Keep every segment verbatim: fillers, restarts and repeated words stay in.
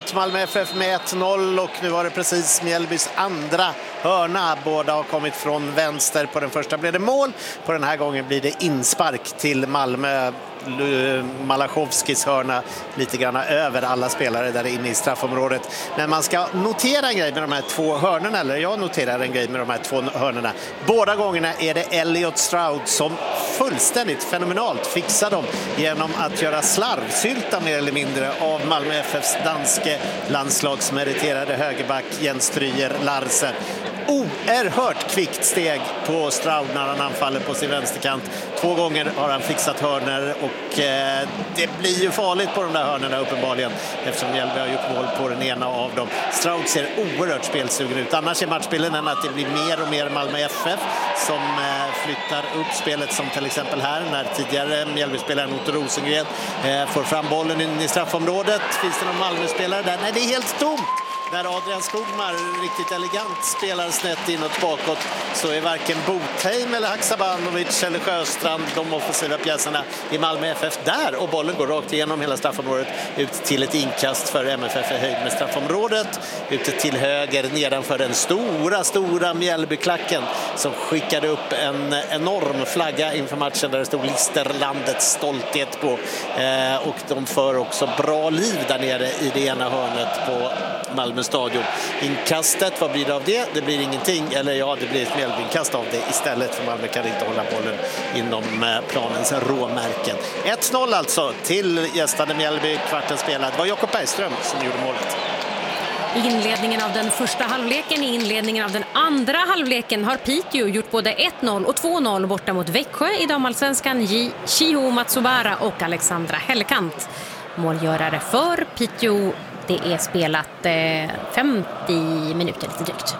mot Malmö F F med ett noll och nu var det precis Mjällbys andra hörna. Båda har kommit från vänster. På den första blev det mål. På den här gången blir det inspark till Malmö. Malachowskis hörna lite grann över alla spelare där inne i straffområdet. Men man ska notera en grej med de här två hörnorna, eller jag noterar en grej med de här två hörnorna. Båda gångerna är det Elliot Stroud som fullständigt fenomenalt fixar dem genom att göra slarvsylta mer eller mindre av Malmö F Fs danske landslagsmeriterade högerback Jens Stryger Larsen. Oerhört kvickt steg på Stroud när han anfaller på sin vänsterkant. Två gånger har han fixat hörner och eh, det blir ju farligt på de där hörnerna uppenbarligen eftersom Mjällby har gjort mål på den ena av dem. Stroud ser oerhört spelsugen ut. Annars är matchbilden än att det blir mer och mer Malmö F F som eh, flyttar upp spelet, som till exempel här när tidigare Mjällby-spelaren Otto Rosengren eh, får fram bollen in i straffområdet. Finns det någon Malmö-spelare där? Nej, det är helt tomt. När Adrian Skogmar riktigt elegant spelar snett inåt bakåt så är varken Botheim eller Haksabanovic eller Sjöstrand de offensiva pjäserna i Malmö F F där, och bollen går rakt igenom hela straffområdet ut till ett inkast för M F F i höjd med straffområdet, ute till höger nedanför den stora, stora Mjällbyklacken som skickade upp en enorm flagga inför matchen där det stod Listerlandets stolthet på, eh, och de för också bra liv där nere i det ena hörnet på Malmö stadion. Inkastet, vad blir det av det? Det blir ingenting, eller ja, det blir ett Mjällby-inkast av det istället, för Malmö kan inte hålla bollen inom planens råmärken. ett noll alltså till gästande Mjällby, kvarten spelad. Det var Jakob Bergström som gjorde målet. I inledningen av den första halvleken, i inledningen av den andra halvleken har Piteå gjort både ett noll och två noll borta mot Växjö i damallsvenskan J- Chiho Matsubara och Alexandra Hellekant. Målgörare för Piteå, det är spelat eh, femtio minuter lite drygt.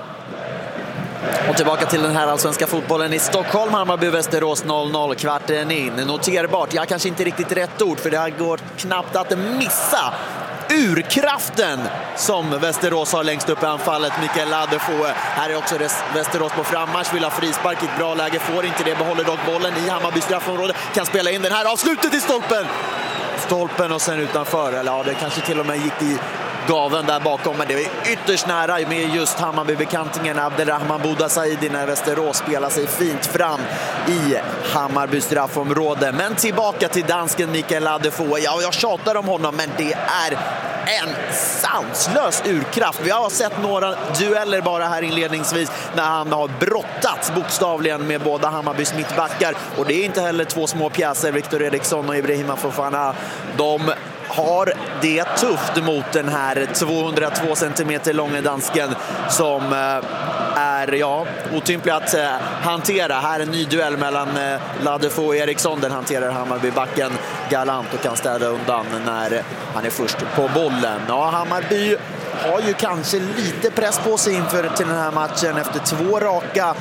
Och tillbaka till den här allsvenska fotbollen i Stockholm. Hammarby-Västerås noll noll, kvarten in. Noterbart, jag kanske inte riktigt rätt ord, för det här går knappt att missa urkraften som Västerås har längst upp i anfallet. Mikael Ladefoghe. Här är också Västerås på frammarsch, vill ha frispark i ett bra läge, får inte det, behåller dock bollen i Hammarby straffområde, kan spela in den här, avslutet i stolpen stolpen och sen utanför, eller ja, det kanske till och med gick i gaven där bakom, men det är ytterst nära med just Hammarby-bekantingen Abdelrahman Bouda Saidi när Västerås spelar sig fint fram i Hammarby straffområde. Men tillbaka till dansken Mikael Ladefoghe. Ja, jag tjatar om honom, men det är en sanslös urkraft. Vi har sett några dueller bara här inledningsvis när han har brottats bokstavligen med båda Hammarbys mittbackar, och det är inte heller två små pjäser, Victor Eriksson och Ibrahima Fofana. De har det tufft mot den här tvåhundratvå centimeter långa dansken som är ja, otymplig att hantera. Här är en ny duell mellan Ladefoghe och Eriksson. Den hanterar Hammarby-backen galant och kan städa undan när han är först på bollen. Ja, Hammarby har ju kanske lite press på sig inför till den här matchen efter två raka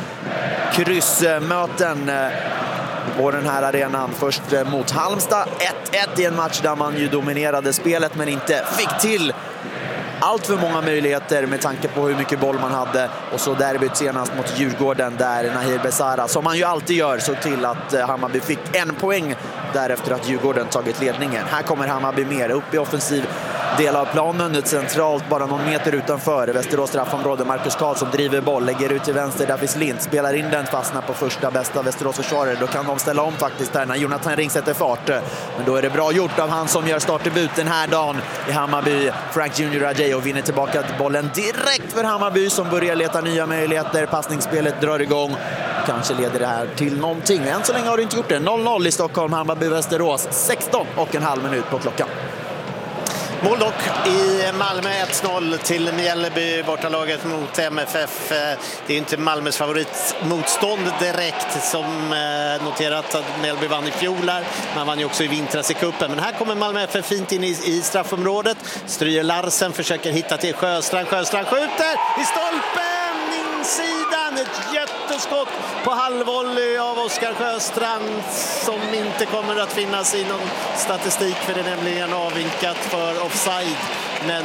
kryssmöten på den här arenan. Först mot Halmstad ett ett i en match där man ju dominerade spelet men inte fick till allt för många möjligheter med tanke på hur mycket boll man hade, och så derbyt senast mot Djurgården där Nahir Besara, som man ju alltid gör, såg till att Hammarby fick en poäng därefter att Djurgården tagit ledningen. Här kommer Hammarby mer upp i offensiv del av planen, centralt bara någon meter utanför Västerås straffområde. Marcus Karlsson driver boll, lägger ut till vänster, Davis Lind spelar in den, fastnar på första bästa Västerås försvarare. Då kan de ställa om faktiskt här när Jonathan Ring sätter fart, men då är det bra gjort av han som gör startdebut den här dagen i Hammarby, Frank Junior Ajay, och vinner tillbaka bollen direkt för Hammarby som börjar leta nya möjligheter. Passningsspelet drar igång, kanske leder det här till någonting. Än så länge har det inte gjort det. noll noll i Stockholm, Hammarby-Västerås, sexton och en halv minut på klockan. Mål dock i Malmö, ett noll till Mjällby, bortalaget mot M F F. Det är inte Malmös favoritmotstånd direkt, som noterat att Mjällby vann i fjol. Man vann ju också i vintras i kuppen. Men här kommer Malmö F F fint in i, i straffområdet. Stryger Larsen, försöker hitta till Sjöstrand. Sjöstrand skjuter i stolpen, insidan, ett jätteskott på halvvolley av Oskar Sjöstrand som inte kommer att finnas i någon statistik, för det är nämligen avvinkat för offside. Men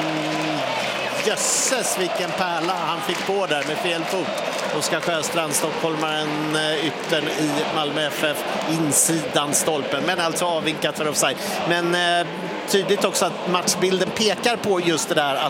jösses vilken pärla han fick på där med fel fot. Oskar Sjöstrand, stockholmaren, yttern i Malmö F F, insidan stolpen, men alltså avvinkat för offside. Men eh, tydligt också att matchbilden pekar på just det där att